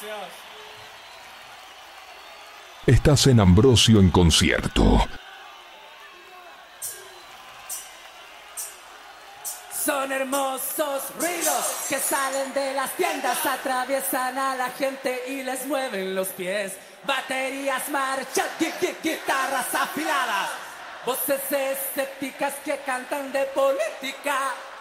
Estás en Ambrosio en concierto. Son hermosos ruidos que salen de las tiendas, atraviesan a la gente y les mueven los pies. Baterías marchan, guitarras afiladas, voces escépticas que cantan de política.